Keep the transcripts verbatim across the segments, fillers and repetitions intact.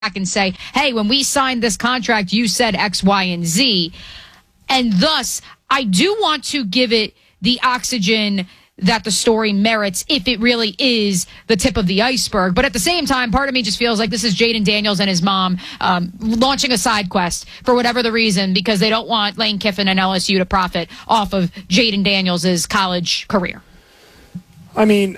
and say, hey, when we signed this contract, you said X, Y, and Z. And thus, I do want to give it the oxygen that the story merits if it really is the tip of the iceberg. But at the same time, part of me just feels like this is Jaden Daniels and his mom um, launching a side quest for whatever the reason, because they don't want Lane Kiffin and L S U to profit off of Jaden Daniels' college career. I mean,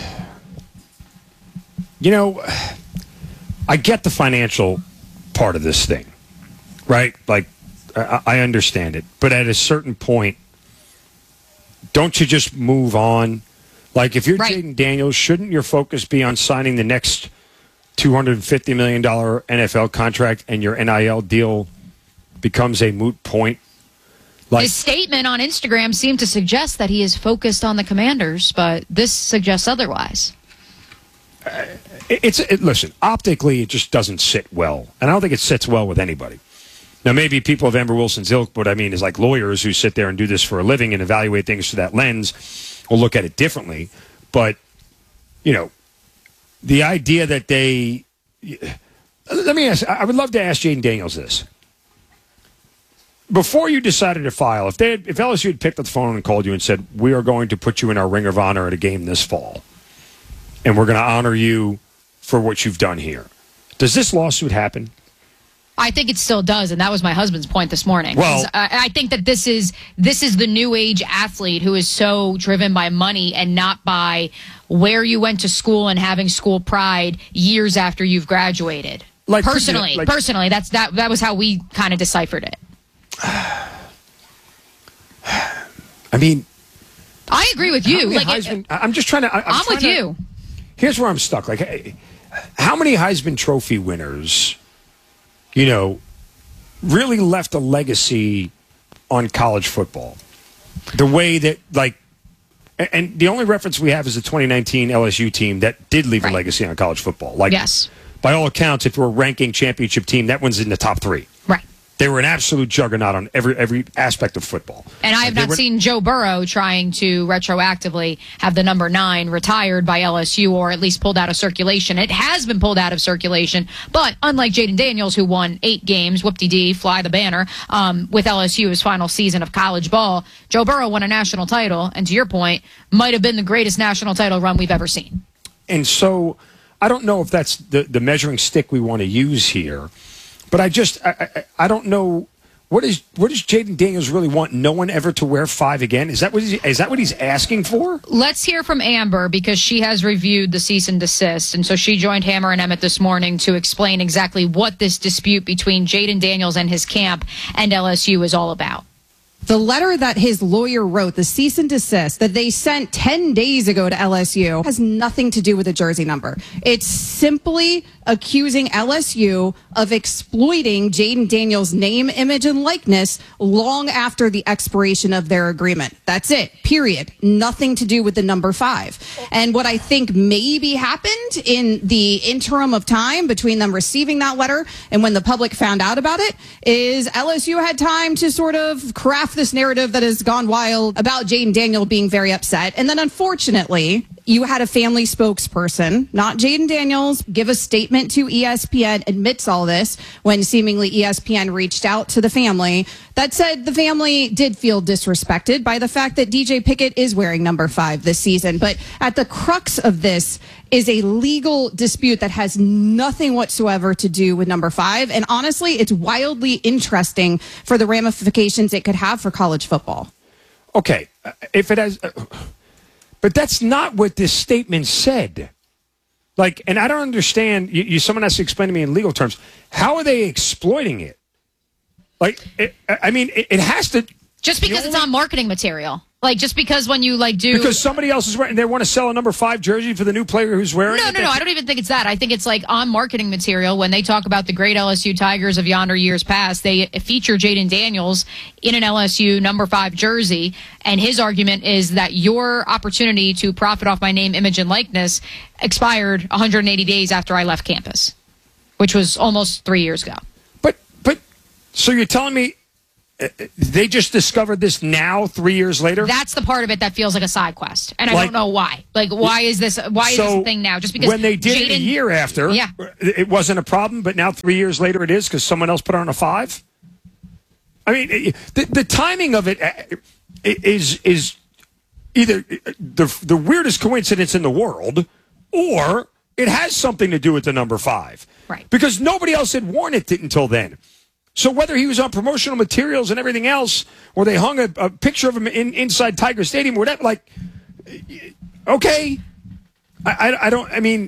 you know, I get the financial part of this thing, right? Like, I, I understand it. But at a certain point, don't you just move on? Like, if you're right. Jaden Daniels, shouldn't your focus be on signing the next two hundred fifty million dollars N F L contract and your N I L deal becomes a moot point? Like, his statement on Instagram seemed to suggest that he is focused on the Commanders, but this suggests otherwise. Uh, it's it, Listen, optically, it just doesn't sit well. And I don't think it sits well with anybody. Now, maybe people of Amber Wilson's ilk, but I mean, is like lawyers who sit there and do this for a living and evaluate things through that lens will look at it differently. But, you know, the idea that they... Let me ask, I would love to ask Jaden Daniels this. Before you decided to file, if they had, if L S U had picked up the phone and called you and said, we are going to put you in our Ring of Honor at a game this fall, and we're going to honor you for what you've done here, does this lawsuit happen? I think it still does, and that was my husband's point this morning. Well, I, I think that this is this is the new age athlete who is so driven by money and not by where you went to school and having school pride years after you've graduated. Like personally, like, personally, that's that that was how we kind of deciphered it. I mean, I agree with you. Like, Heisman, I'm just trying to. I, I'm, I'm trying with to, you. Here's where I'm stuck. Like, hey, how many Heisman Trophy winners, you know, really left a legacy on college football? The way that, like, and the only reference we have is the twenty nineteen L S U team that did leave right. a legacy on college football. Like, yes. By all accounts, if we're a ranking championship team, that one's in the top three. Right. They were an absolute juggernaut on every every aspect of football. And I have not were, seen Joe Burrow trying to retroactively have the number nine retired by L S U or at least pulled out of circulation. It has been pulled out of circulation, but unlike Jaden Daniels, who won eight games, whoop-de-dee, fly the banner, um, with L S U his final season of college ball, Joe Burrow won a national title, and to your point, might have been the greatest national title run we've ever seen. And so I don't know if that's the, the measuring stick we want to use here. But I just, I, I, I don't know, what is what does Jaden Daniels really want? No one ever to wear five again? Is that what he's, is that what he's asking for? Let's hear from Amber, because she has reviewed the cease and desist. And so she joined Hammer and Emmett this morning to explain exactly what this dispute between Jaden Daniels and his camp and L S U is all about. The letter that his lawyer wrote, the cease and desist that they sent ten days ago to L S U, has nothing to do with the jersey number. It's simply accusing L S U of exploiting Jaden Daniels' name, image, and likeness long after the expiration of their agreement. That's it, period. Nothing to do with the number five. And what I think maybe happened in the interim of time between them receiving that letter and when the public found out about it is L S U had time to sort of craft this narrative that has gone wild about Jaden Daniels being very upset. And then unfortunately, you had a family spokesperson, not Jaden Daniels, give a statement to E S P N, admits all this when seemingly E S P N reached out to the family that said the family did feel disrespected by the fact that D J Pickett is wearing number five this season. But at the crux of this is a legal dispute that has nothing whatsoever to do with number five. And honestly, it's wildly interesting for the ramifications it could have for college football. Okay, if it has... Uh, but that's not what this statement said. Like, and I don't understand, you, you someone has to explain to me in legal terms, how are they exploiting it? Like, it, I mean, it, it has to... Just because it's on marketing material. Like, just because when you, like, do... Because somebody else is wearing... They want to sell a number five jersey for the new player who's wearing no, it? No, no, no. I don't even think it's that. I think it's, like, on marketing material. When they talk about the great L S U Tigers of yonder years past, they feature Jaden Daniels in an L S U number five jersey. And his argument is that your opportunity to profit off my name, image, and likeness expired one hundred eighty days after I left campus, which was almost three years ago. But, but, so you're telling me... they just discovered this now, three years later? That's the part of it that feels like a side quest. And I Like- don't know why. Like, why is this, why is So, this a thing now? Just because when they did it a Jaden- year after, Yeah. it wasn't a problem, but now three years later it is because someone else put on a five? I mean, it- the, the timing of it uh, is is either the the weirdest coincidence in the world, or it has something to do with the number five. Right. Because nobody else had worn it until then. So whether he was on promotional materials and everything else, or they hung a, a picture of him in, inside Tiger Stadium, or whatever, like, okay, I, I, I don't. I mean,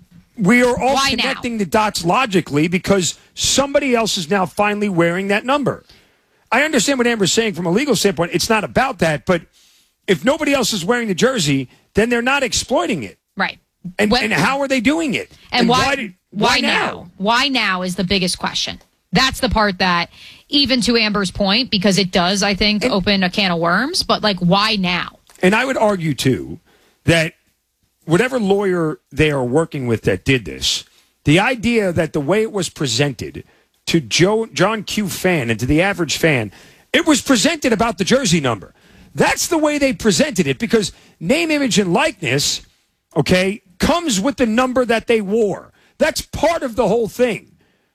we are all Why connecting now? the dots logically because somebody else is now finally wearing that number. I understand what Amber's saying from a legal standpoint. It's not about that, but if nobody else is wearing the jersey, then they're not exploiting it. Right. And, When- and how are they doing it? And why, did- why now? Why now is the biggest question. That's the part that, even to Amber's point, because it does, I think, And- open a can of worms, but like, why now? And I would argue, too, that whatever lawyer they are working with that did this, the idea that the way it was presented to Joe, John Q. fan and to the average fan, it was presented about the jersey number. That's the way they presented it because name, image, and likeness, okay, comes with the number that they wore. That's part of the whole thing.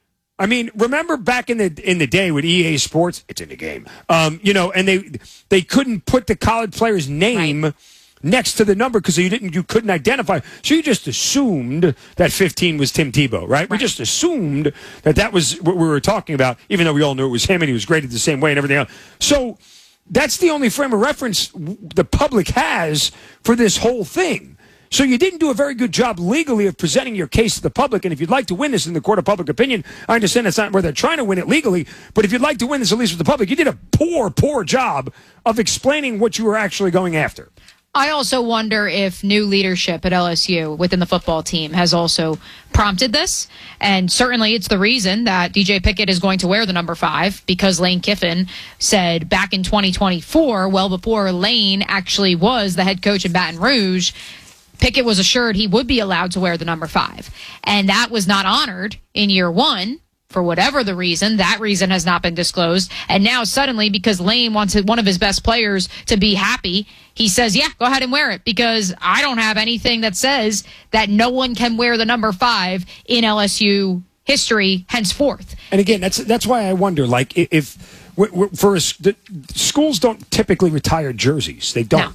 I mean, remember back in the in the day with E A Sports, it's in the game, um, you know, and they they couldn't put the college player's name Right. next to the number because you didn't you couldn't identify. So you just assumed that fifteen was Tim Tebow, right? We just assumed that that was what we were talking about, even though we all knew it was him and he was graded the same way and everything else. So that's the only frame of reference the public has for this whole thing. So you didn't do a very good job legally of presenting your case to the public. And if you'd like to win this in the court of public opinion, I understand that's not where they're trying to win it legally. But if you'd like to win this, at least with the public, you did a poor, poor job of explaining what you were actually going after. I also wonder if new leadership at L S U within the football team has also prompted this. And certainly it's the reason that D J Pickett is going to wear the number five, because Lane Kiffin said back in twenty twenty-four, well before Lane actually was the head coach in Baton Rouge, Pickett was assured he would be allowed to wear the number five. And that was not honored in year one. For whatever the reason, that reason has not been disclosed. And now suddenly, because Lane wants one of his best players to be happy, he says, yeah, go ahead and wear it, because I don't have anything that says that no one can wear the number five in L S U history henceforth. And again, that's that's why I wonder, like, if, if w- w- for us, the schools don't typically retire jerseys. They don't. No.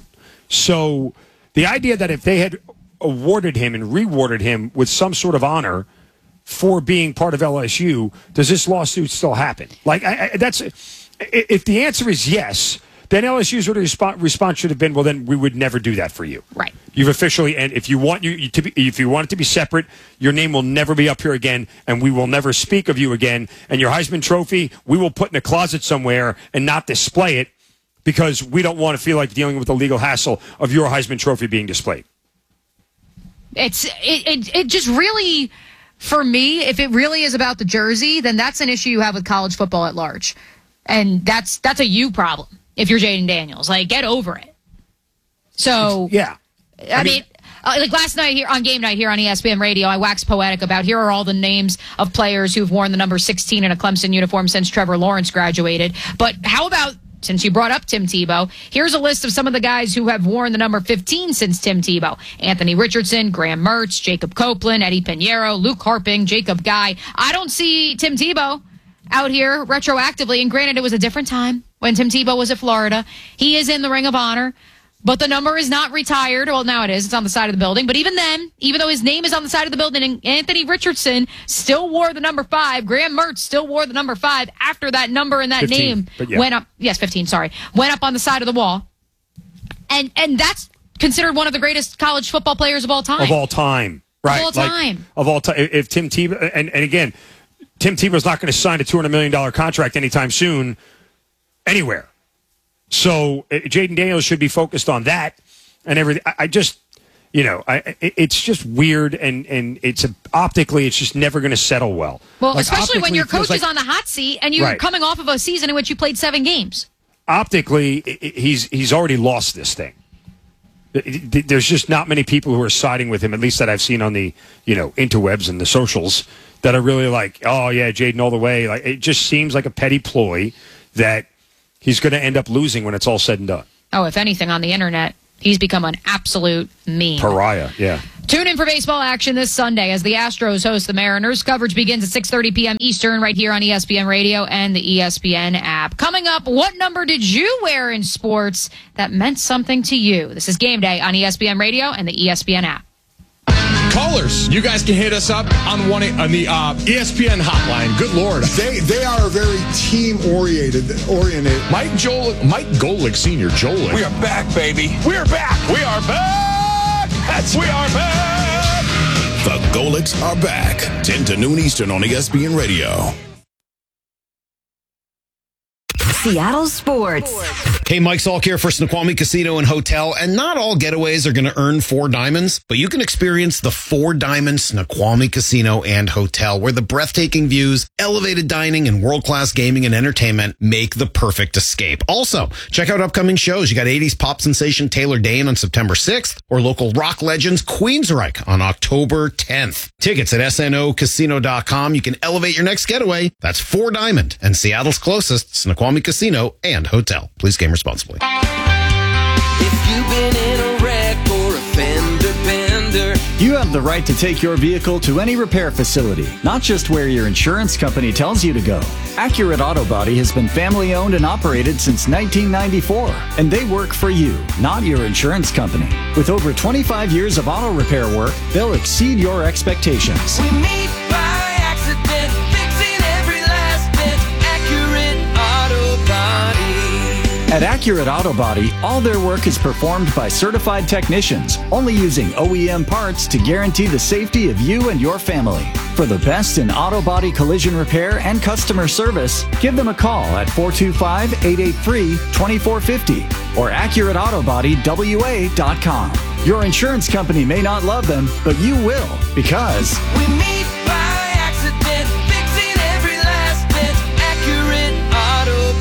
So the idea that if they had awarded him and rewarded him with some sort of honor for being part of L S U, does this lawsuit still happen? Like, I, I, that's if the answer is yes, then L S U's sort of response, response should have been, well, then we would never do that for you. Right. You've officially, and if you want you, you to be, if you want it to be separate, your name will never be up here again, and we will never speak of you again. And your Heisman Trophy, we will put in a closet somewhere and not display it, because we don't want to feel like dealing with the legal hassle of your Heisman Trophy being displayed. It's it, it it just really, for me, if it really is about the jersey, then that's an issue you have with college football at large, and that's that's a you problem if you're Jaden Daniels. Like, get over it. So Yeah. I, I mean. mean Uh, like last night here on game night here on E S P N Radio, I waxed poetic about here are all the names of players who've worn the number sixteen in a Clemson uniform since Trevor Lawrence graduated. But how about, since you brought up Tim Tebow, here's a list of some of the guys who have worn the number fifteen since Tim Tebow. Anthony Richardson, Graham Mertz, Jacob Copeland, Eddie Pinheiro, Luke Harping, Jacob Guy. I don't see Tim Tebow out here retroactively. And granted, it was a different time when Tim Tebow was at Florida. He is in the Ring of Honor. But the number is not retired. Well, now it is. It's on the side of the building. But even then, even though his name is on the side of the building, and Anthony Richardson still wore the number five, Graham Mertz still wore the number five after that number and that fifteen, name but yeah. went up. Yes, fifteen, sorry. Went up on the side of the wall. And and that's considered one of the greatest college football players of all time. Of all time. Right. all Like, time. of all time. If Tim Tebow, and, and again, Tim Tebow's not going to sign a two hundred million dollars contract anytime soon anywhere. So uh, Jaden Daniels should be focused on that and everything. I, I just, you know, I, it, it's just weird, and, and it's a, optically, it's just never going to settle well. Well, Like, especially when optically, your it feels coach is like- on the hot seat and you're Right. coming off of a season in which you played seven games. Optically, i- i- he's he's already lost this thing. It- it- There's just not many people who are siding with him, at least that I've seen on the, you know, interwebs and the socials, that are really like, oh yeah, Jaden all the way. Like, it just seems like a petty ploy that he's going to end up losing when it's all said and done. Oh, if anything, on the internet, he's become an absolute meme. Pariah, yeah. Tune in for baseball action this Sunday as the Astros host the Mariners. Coverage begins at six thirty p.m. Eastern right here on E S P N Radio and the E S P N app. Coming up, what number did you wear in sports that meant something to you? This is Game Day on E S P N Radio and the E S P N app. Callers, you guys can hit us up on one on the uh, E S P N hotline. Good Lord, they they are very team oriented. Oriented. Mike Joel, Mike Golick Senior, Joel. We are back, baby. We are back. We are back. That's we are back. The Golicks are back. ten to noon Eastern on E S P N Radio. Seattle Sports. Hey, Mike Salk here for Snoqualmie Casino and Hotel. And not all getaways are going to earn four diamonds, but you can experience the four diamond Snoqualmie Casino and Hotel, where the breathtaking views, elevated dining, and world-class gaming and entertainment make the perfect escape. Also, check out upcoming shows. You got eighties pop sensation Taylor Dane on September sixth, or local rock legends Queensryche on October tenth. Tickets at S N O casino dot com. You can elevate your next getaway. That's four diamond and Seattle's closest, Snoqualmie Casino and Hotel. Please game responsibly. If you've been in a wreck or a fender bender, you have the right to take your vehicle to any repair facility, not just where your insurance company tells you to go. Accurate Auto Body has been family owned and operated since nineteen ninety-four, and they work for you, not your insurance company. With over twenty-five years of auto repair work, they'll exceed your expectations. we meet by accident, fixing every last bit. Accurate Auto Body. At Accurate Auto Body, all their work is performed by certified technicians, only using O E M parts to guarantee the safety of you and your family. For the best in auto body collision repair and customer service, give them a call at four two five, eight eight three, two four five zero or accurate auto body w a dot com. Your insurance company may not love them, but you will, because we meet by accident, fixing every last bit. Accurate Auto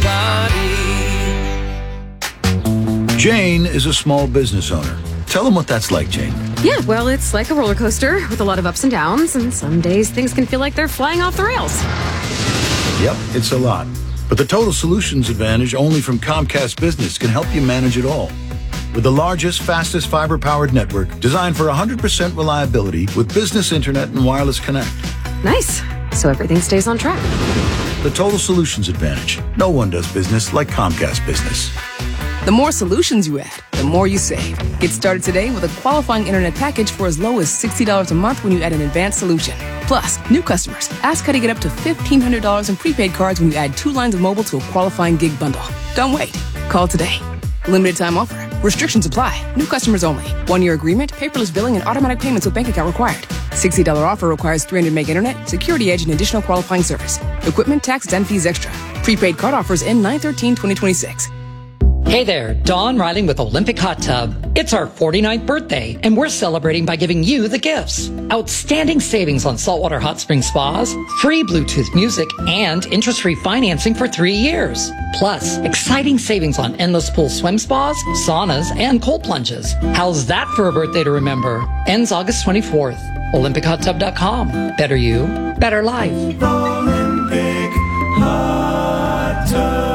Body. Jane is a small business owner. Tell them what that's like, Jane. Yeah, well, it's like a roller coaster with a lot of ups and downs, and some days things can feel like they're flying off the rails. Yep, it's a lot. But the Total Solutions Advantage only from Comcast Business can help you manage it all. With the largest, fastest fiber-powered network designed for one hundred percent reliability with business internet and wireless connect. Nice. So everything stays on track. The Total Solutions Advantage. No one does business like Comcast Business. The more solutions you add, the more you save. Get started today with a qualifying internet package for as low as sixty dollars a month when you add an advanced solution. Plus, new customers, ask how to get up to fifteen hundred dollars in prepaid cards when you add two lines of mobile to a qualifying gig bundle. Don't wait. Call today. Limited time offer. Restrictions apply. New customers only. One-year agreement, paperless billing, and automatic payments with bank account required. sixty dollars offer requires three hundred meg internet, security edge, and additional qualifying service. Equipment, taxes, and fees extra. Prepaid card offers end nine thirteen twenty twenty-six. Hey there, Dawn Riley with Olympic Hot Tub. It's our forty-ninth birthday, and we're celebrating by giving you the gifts. Outstanding savings on saltwater hot spring spas, free Bluetooth music, and interest-free financing for three years. Plus, exciting savings on endless pool swim spas, saunas, and cold plunges. How's that for a birthday to remember? Ends August twenty-fourth. Olympic Hot Tub dot com. Better you, better life. Olympic Hot Tub.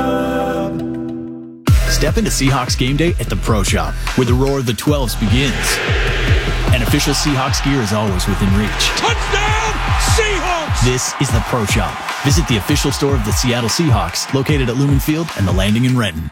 Step into Seahawks game day at the Pro Shop, where the roar of the twelves begins. And official Seahawks gear is always within reach. Touchdown, Seahawks! This is the Pro Shop. Visit the official store of the Seattle Seahawks, located at Lumen Field and the Landing in Renton.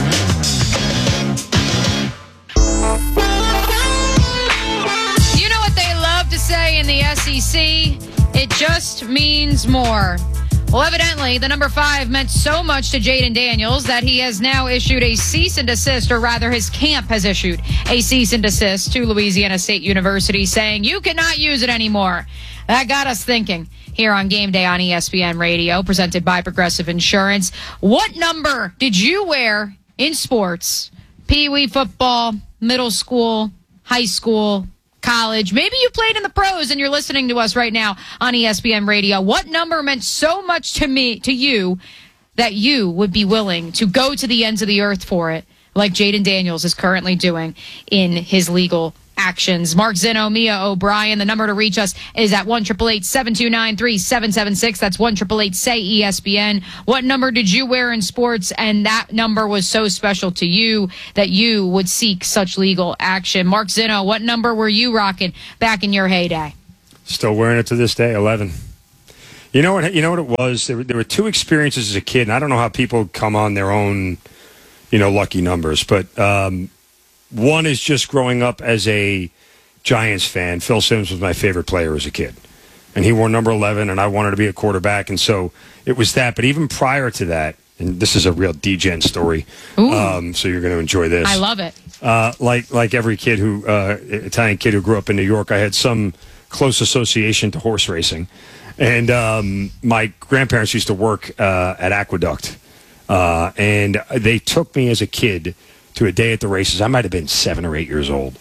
You know what they love to say in the S E C? It just means more. Well, evidently, the number five meant so much to Jaden Daniels that he has now issued a cease and desist, or rather his camp has issued a cease and desist to Louisiana State University saying you cannot use it anymore. That got us thinking here on Game Day on E S P N Radio, presented by Progressive Insurance. What number did you wear in sports? Pee wee football, middle school, high school, college. Maybe you played in the pros and you're listening to us right now on E S P N Radio. What number meant so much to me, to you, that you would be willing to go to the ends of the earth for it, like Jaden Daniels is currently doing in his legal actions. Mark Zinno, Mia O'Brien. The number to reach us is at one eight eight eight, seven two nine, three seven seven six. That's one eight eight eight, S A Y, E S P N. What number did you wear in sports, and that number was so special to you that you would seek such legal action? Mark Zinno, what number were you rocking back in your heyday? Still wearing it to this day, eleven. You know what? You know what it was. There were, there were two experiences as a kid, and I don't know how people come on their own, you know, lucky numbers. But um, one is just growing up as a Giants fan. Phil Simms was my favorite player as a kid, and he wore number eleven, and I wanted to be a quarterback, and so it was that. But even prior to that, and this is a real D-Gen story, um, so you're going to enjoy this. I love it. Uh, like like every kid who uh, Italian kid who grew up in New York, I had some close association to horse racing. And um, my grandparents used to work uh, at Aqueduct, uh, and they took me as a kid to a day at the races. I might have been seven or eight years old.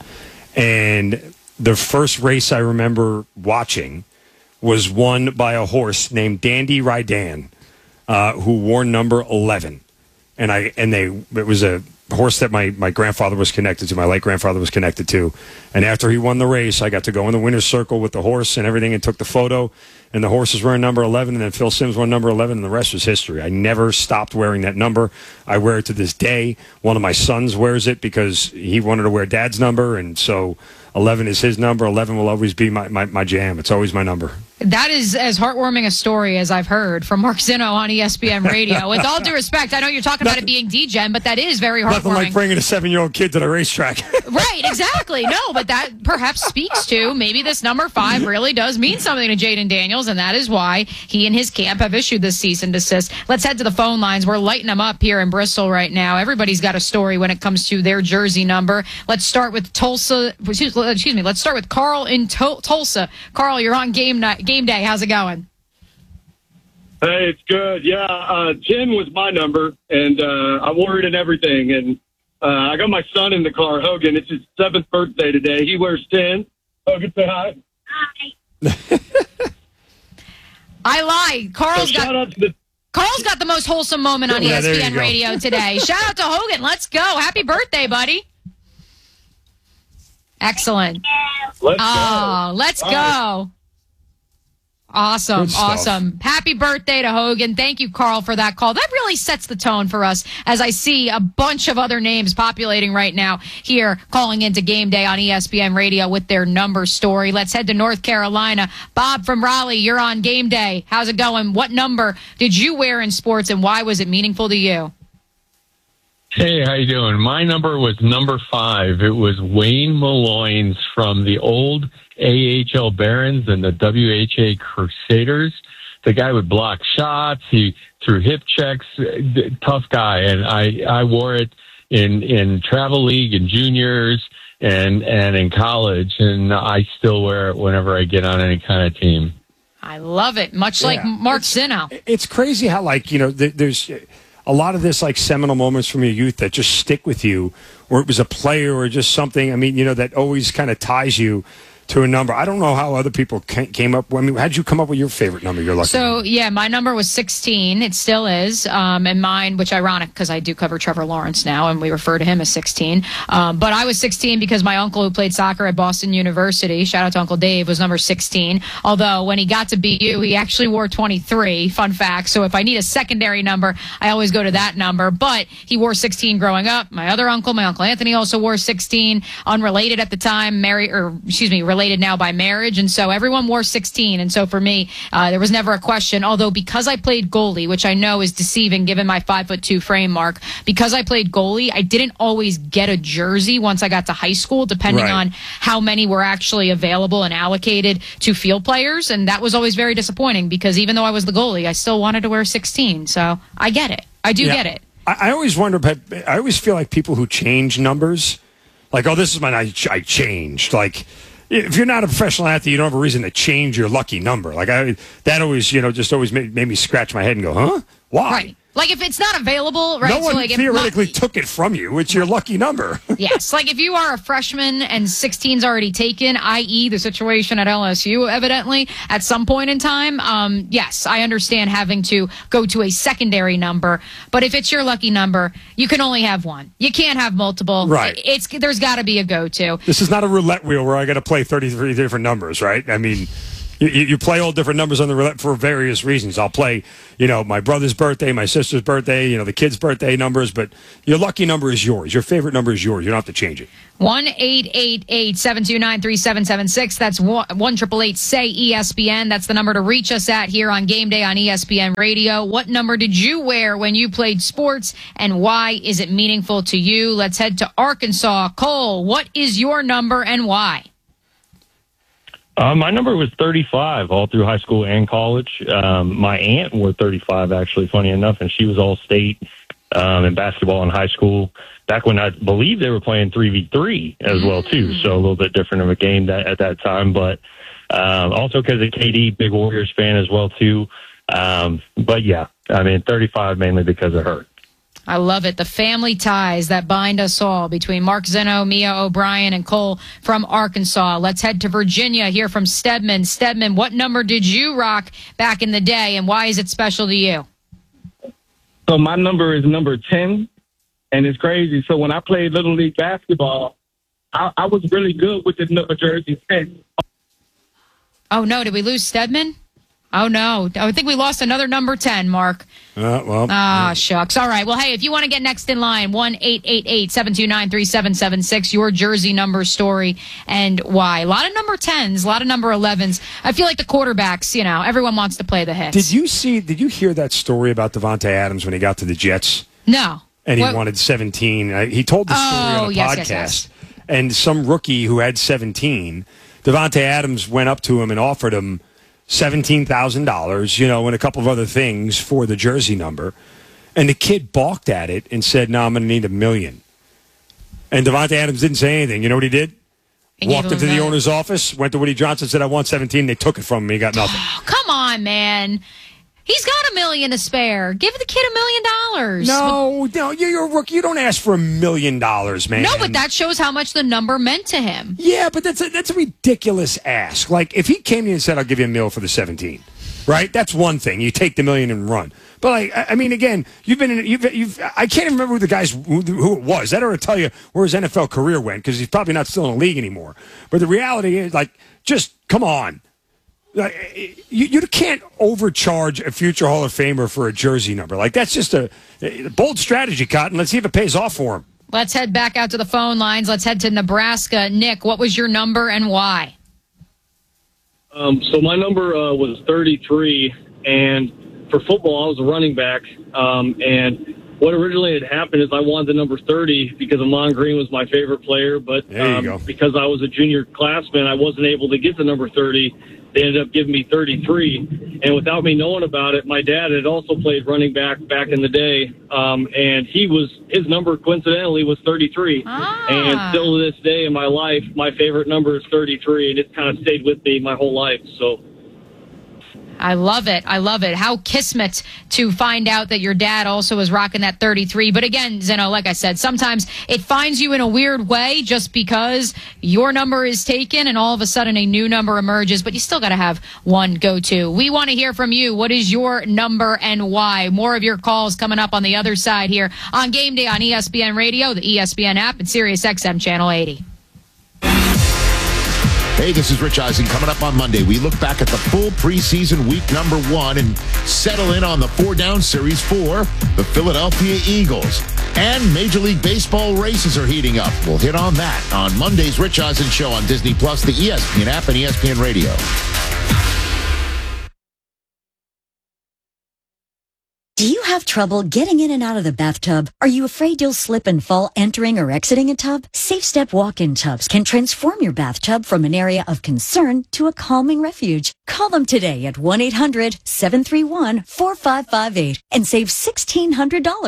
And the first race I remember watching was won by a horse named Dandy Rydan, uh, who wore number eleven. And I and they it was a horse that my, my grandfather was connected to, my late grandfather was connected to. And after he won the race, I got to go in the winner's circle with the horse and everything and took the photo. And the horse was wearing number eleven, and then Phil Simms wore number eleven, and the rest was history. I never stopped wearing that number. I wear it to this day. One of my sons wears it because he wanted to wear Dad's number, and so eleven is his number. eleven will always be my, my, my jam. It's always my number. That is as heartwarming a story as I've heard from Mark Zinno on E S P N Radio. With all due respect, I know you're talking about it being D-Gen, but that is very heartwarming. Nothing like bringing a seven-year-old kid to the racetrack. Right, exactly. No, but that perhaps speaks to maybe this number five really does mean something to Jaden Daniels, and that is why he and his camp have issued this cease and desist. Let's head to the phone lines. We're lighting them up here in Bristol right now. Everybody's got a story when it comes to their jersey number. Let's start with Tulsa. Excuse me. Let's start with Carl in to- Tulsa. Carl, you're on game night, game day. How's it going? Hey, it's good. Yeah, uh, ten was my number, and uh, I wore it in everything. And uh, I got my son in the car, Hogan. It's his seventh birthday today. He wears ten. Hogan, say hi. Hi. I lied. Carl's so got the- Carl's got the most wholesome moment on Yeah, E S P N go. Radio today. Shout out to Hogan. Let's go. Happy birthday, buddy. Excellent. Let's oh, go. let's All go. right. Awesome. Good stuff. Awesome. Happy birthday to Hogan. Thank you, Carl, for that call. That really sets the tone for us as I see a bunch of other names populating right now here calling into Game Day on E S P N Radio with their number story. Let's head to North Carolina. Bob from Raleigh, you're on Game Day. How's it going? What number did you wear in sports, and why was it meaningful to you? Hey, how you doing? My number was number five. It was Wayne Malloy's from the old A H L Barons and the W H A Crusaders. The guy would block shots. He threw hip checks. Tough guy. And I, I wore it in, in travel league and juniors and, and in college. And I still wear it whenever I get on any kind of team. I love it. Much like Yeah. Mark Zinno. It's crazy how, like, you know, th- there's a lot of this, like, seminal moments from your youth that just stick with you, or it was a player or just something, I mean, you know, that always kind of ties you to a number. I don't know how other people ca- came up. I mean, how did you come up with your favorite number? You're lucky. So, yeah, my number was sixteen. It still is. Um, and mine, which ironic because I do cover Trevor Lawrence now, and we refer to him as sixteen. Um, but I was sixteen because my uncle who played soccer at Boston University, shout out to Uncle Dave, was number sixteen. Although when he got to B U, he actually wore twenty-three. Fun fact. So if I need a secondary number, I always go to that number. But he wore sixteen growing up. My other uncle, my Uncle Anthony, also wore sixteen. Unrelated at the time, married, or excuse me, related now by marriage. And so everyone wore sixteen. And so for me, uh, there was never a question. Although because I played goalie, which I know is deceiving given my five foot two frame, Mark, because I played goalie, I didn't always get a jersey once I got to high school, depending Right. on how many were actually available and allocated to field players. And that was always very disappointing because even though I was the goalie, I still wanted to wear sixteen. So I get it. I do Yeah. get it. I, I always wonder, but I always feel like people who change numbers, like, oh, this is mine, I, I changed. Like, if you're not a professional athlete, you don't have a reason to change your lucky number. Like, I, that always, you know, just always made, made me scratch my head and go, huh? Why? Right. Like if it's not available, right? No one so like theoretically if my, took it from you. It's your lucky number. Yes. Like if you are a freshman and sixteen's already taken, that is the situation at L S U, evidently, at some point in time, um, yes, I understand having to go to a secondary number. But if it's your lucky number, you can only have one. You can't have multiple. Right. It's There's got to be a go-to. This is not a roulette wheel where I got to play thirty-three different numbers, right? I mean... You, you play all different numbers on the roulette for various reasons. I'll play, you know, my brother's birthday, my sister's birthday, you know, the kid's birthday numbers, but your lucky number is yours. Your favorite number is yours. You don't have to change it. one eight eight eight seven two nine three seven seven six. That's one triple eight say E S P N. That's the number to reach us at here on Game Day on E S P N Radio. What number did you wear when you played sports, and why is it meaningful to you? Let's head to Arkansas. Cole, what is your number and why? Uh, my number was thirty-five all through high school and college. Um, my aunt wore thirty-five, actually, funny enough, and she was all state um, in basketball in high school. Back when I believe they were playing three v three as well, too, so a little bit different of a game that, at that time. But um, also because of K D, big Warriors fan as well, too. Um, but, yeah, I mean, thirty-five mainly because of her. I love it. The family ties that bind us all between Mark Zeno, Mia O'Brien, and Cole from Arkansas. Let's head to Virginia, hear from Stedman. Stedman, what number did you rock back in the day, and why is it special to you? So my number is number ten, and it's crazy. So when I played Little League basketball, I, I was really good with this number jersey ten. Oh, no. Did we lose Stedman? Oh, no. I think we lost another number ten, Mark. Uh, well. Ah, shucks. All right. Well, hey, if you want to get next in line, one eight eight eight seven two nine three seven seven six, your jersey number story and why. A lot of number tens, a lot of number elevens. I feel like the quarterbacks, you know, everyone wants to play the hits. Did you see, did you hear that story about Devontae Adams when he got to the Jets? No. And he What? wanted seventeen. Uh, He told the story Oh, on a yes, podcast. yes, yes. And some rookie who had seventeen, Devontae Adams went up to him and offered him seventeen thousand dollars, you know, and a couple of other things for the jersey number. And the kid balked at it and said, no, I'm going to need a million. And Devontae Adams didn't say anything. You know what he did? He gave Walked him into the that. owner's office, went to Woody Johnson, said, I want seventeen. They took it from him. He got nothing. Oh, come on, man. He's got a million to spare. Give the kid a million dollars. No, no, you're a rookie. You don't ask for a million dollars, man. No, but that shows how much the number meant to him. Yeah, but that's a, that's a ridiculous ask. Like, if he came to you and said, I'll give you a mil for the seventeen, right? That's one thing. You take the million and run. But, like, I, I mean, again, you've been in, you've, you've, I can't even remember who the guys, who, who it was. That ought to tell you where his N F L career went, because he's probably not still in the league anymore. But the reality is, like, just come on. Like, you, you can't overcharge a future Hall of Famer for a jersey number. Like, that's just a, a bold strategy, Cotton. Let's see if it pays off for him. Let's head back out to the phone lines. Let's head to Nebraska. Nick, what was your number and why? Um, so my number uh, was thirty-three, and for football, I was a running back. Um, and what originally had happened is I wanted the number thirty because Amon Green was my favorite player, but There you um, go. because I was a junior classman, I wasn't able to get the number thirty. They ended up giving me thirty-three, and without me knowing about it, my dad had also played running back back in the day, um, and he was his number coincidentally was thirty-three, Ah. and still to this day in my life, my favorite number is thirty-three, and it's kind of stayed with me my whole life. So. I love it. I love it. How kismet to find out that your dad also was rocking that thirty-three. But again, Zeno, like I said, sometimes it finds you in a weird way just because your number is taken and all of a sudden a new number emerges, but you still got to have one go-to. We want to hear from you. What is your number and why? More of your calls coming up on the other side here on Game Day on E S P N Radio, the E S P N app, and Sirius X M Channel eighty. Hey, this is Rich Eisen. Coming up on Monday, we look back at the full preseason week number one and settle in on the four-down series for the Philadelphia Eagles. And Major League Baseball races are heating up. We'll hit on that on Monday's Rich Eisen Show on Disney Plus, the E S P N app, and E S P N Radio. Do you have trouble getting in and out of the bathtub? Are you afraid you'll slip and fall entering or exiting a tub? Safe Step walk-in tubs can transform your bathtub from an area of concern to a calming refuge. Call them today at one eight hundred seven three one four five five eight and save sixteen hundred dollars.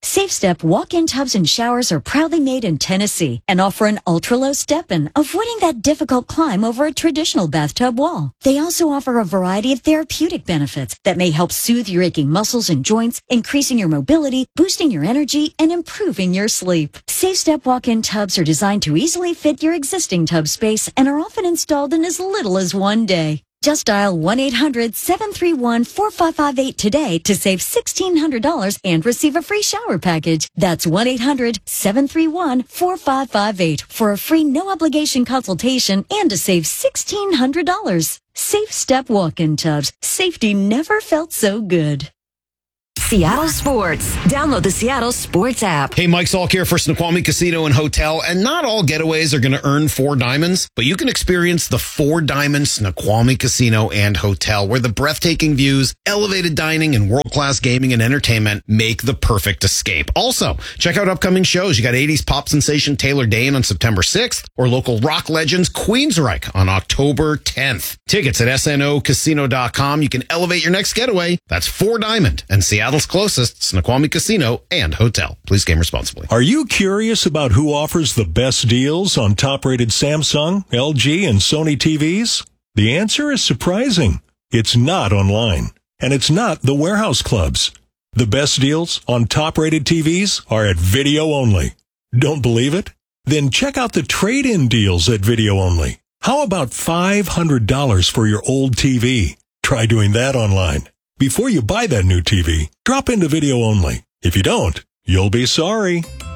Safe Step walk-in tubs and showers are proudly made in Tennessee and offer an ultra-low step-in, avoiding that difficult climb over a traditional bathtub wall. They also offer a variety of therapeutic benefits that may help soothe your aching muscles and joints, increasing your mobility, boosting your energy, and improving your sleep. Safe Step walk-in tubs are designed to easily fit your existing tub space and are often installed in as little as one day. Just dial one eight hundred seven three one four five five eight today to save sixteen hundred dollars and receive a free shower package. That's one eight hundred seven three one four five five eight for a free no-obligation consultation and to save sixteen hundred dollars. Safe Step walk-in tubs. Safety never felt so good. Seattle Sports. Download the Seattle Sports app. Hey, Mike Salk here for Snoqualmie Casino and Hotel. And not all getaways are going to earn four diamonds, but you can experience the Four Diamond Snoqualmie Casino and Hotel, where the breathtaking views, elevated dining, and world-class gaming and entertainment make the perfect escape. Also, check out upcoming shows. You got eighties pop sensation Taylor Dane on September sixth, or local rock legends Queensryche on October tenth. Tickets at S N O casino dot com. You can elevate your next getaway. That's Four Diamond and Seattle's closest Snoqualmie Casino and Hotel. Please game responsibly. Are you curious about who offers the best deals on top-rated Samsung, L G, and Sony T Vs? The answer is surprising. It's not online, and it's not the warehouse clubs. The best deals on top-rated T Vs are at Video Only. Don't believe it? Then check out the trade-in deals at Video Only. How about five hundred dollars for your old T V? Try doing that online. Before you buy that new T V, drop into Video Only. If you don't, you'll be sorry.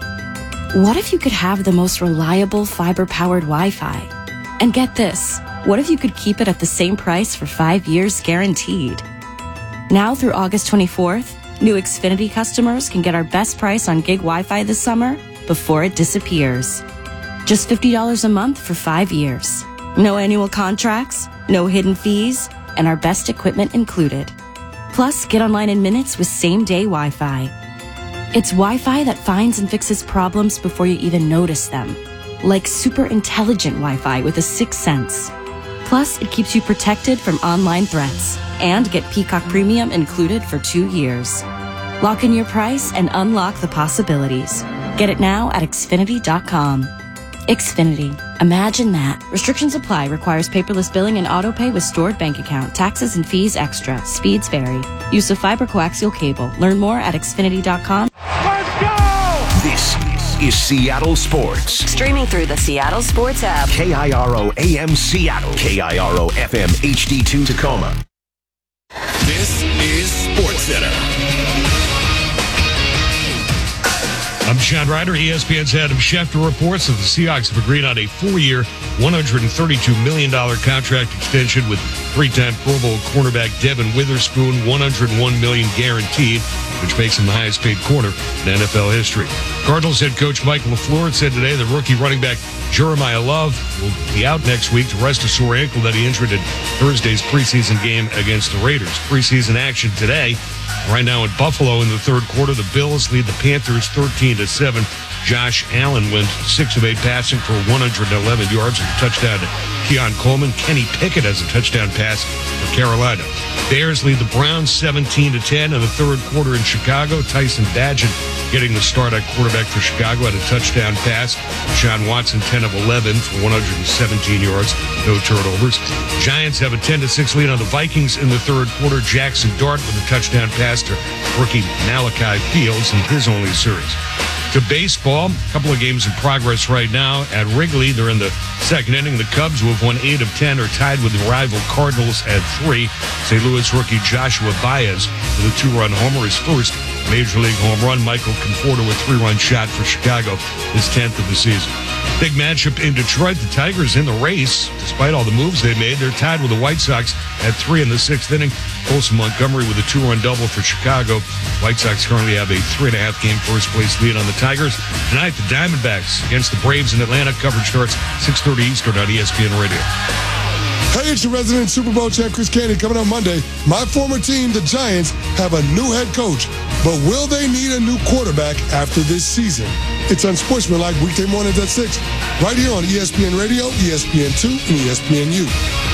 What if you could have the most reliable fiber-powered Wi-Fi? And get this, what if you could keep it at the same price for five years guaranteed? Now through August twenty-fourth, new Xfinity customers can get our best price on gig Wi-Fi this summer before it disappears. Just fifty dollars a month for five years. No annual contracts, no hidden fees, and our best equipment included. Plus, get online in minutes with same-day Wi-Fi. It's Wi-Fi that finds and fixes problems before you even notice them. Like super intelligent Wi-Fi with a sixth sense. Plus, it keeps you protected from online threats. And get Peacock Premium included for two years. Lock in your price and unlock the possibilities. Get it now at Xfinity dot com. Xfinity. Imagine that. Restrictions apply. Requires paperless billing and autopay with stored bank account. Taxes and fees extra. Speeds vary. Use of fiber coaxial cable. Learn more at Xfinity dot com. Let's go! This is Seattle Sports. Streaming through the Seattle Sports app. K I R O A M Seattle. K I R O F M H D two Tacoma. This is Sports Center. I'm John Ryder. E S P N's Adam Schefter reports that the Seahawks have agreed on a four-year, one hundred thirty-two million dollars contract extension with three-time Pro Bowl cornerback Devin Witherspoon, one hundred one million dollars guaranteed, which makes him the highest-paid corner in N F L history. Cardinals head coach Mike LaFleur said today the rookie running back Jeremiah Love will be out next week to rest a sore ankle that he injured in Thursday's preseason game against the Raiders. Preseason action today. Right now in Buffalo in the third quarter, the Bills lead the Panthers thirteen to seven. Josh Allen went six of eight passing for one hundred eleven yards and a touchdown to Keon Coleman. Kenny Pickett has a touchdown pass for Carolina. Bears lead the Browns seventeen to ten in the third quarter in Chicago. Tyson Bagent getting the start at quarterback for Chicago, had a touchdown pass. Deshaun Watson ten of eleven for one hundred seventeen yards, no turnovers. Giants have a ten to six lead on the Vikings in the third quarter. Jackson Dart with a touchdown pass to rookie Malachi Fields in his only series. To baseball, a couple of games in progress right now. At Wrigley, they're in the second inning. The Cubs, who have won eight of ten, are tied with the rival Cardinals at three. Saint Louis rookie Joshua Baez with a two-run homer, his first Major League home run. Michael Conforto with a three-run shot for Chicago, his tenth of the season. Big matchup in Detroit. The Tigers in the race. Despite all the moves they made, they're tied with the White Sox at three in the sixth inning. Colson Montgomery with a two-run double for Chicago. White Sox currently have a three-and-a-half game first-place lead on the Tigers. Tonight, the Diamondbacks against the Braves in Atlanta. Coverage starts six thirty Eastern on E S P N Radio. Hey, it's your resident Super Bowl champ, Chris Candy, coming on Monday. My former team, the Giants, have a new head coach, but will they need a new quarterback after this season? It's Unsportsmanlike weekday mornings at six, right here on E S P N Radio, E S P N two, and E S P N U.